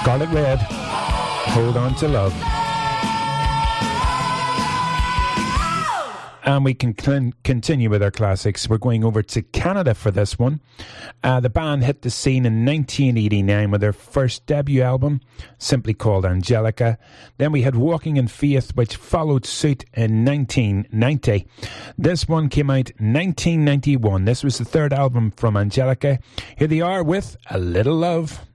Scarlet Red, Hold On to Love. And we can continue with our classics. We're going over to Canada for this one. The band hit the scene in 1989 with their first debut album, simply called Angelica. Then we had Walking in Faith, which followed suit in 1990. This one came out in 1991. This was the third album from Angelica. Here they are with A Little Love.